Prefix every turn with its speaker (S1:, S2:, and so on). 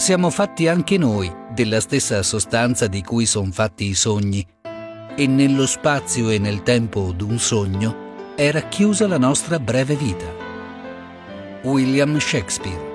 S1: Siamo fatti anche noi della stessa sostanza di cui son fatti i sogni, e nello spazio e nel tempo d'un sogno è racchiusa la nostra breve vita. William Shakespeare.